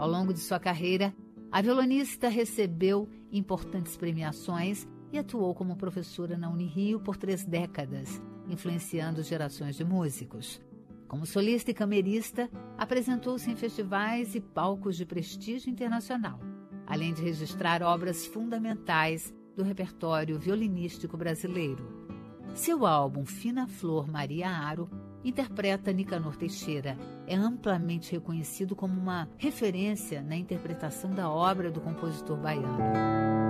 Ao longo de sua carreira, a violonista recebeu importantes premiações e atuou como professora na Unirio por 3 décadas, influenciando gerações de músicos. Como solista e camerista, apresentou-se em festivais e palcos de prestígio internacional, além de registrar obras fundamentais do repertório violinístico brasileiro. Seu álbum Fina Flor Maria Aro interpreta Nicanor Teixeira. É amplamente reconhecido como uma referência na interpretação da obra do compositor baiano.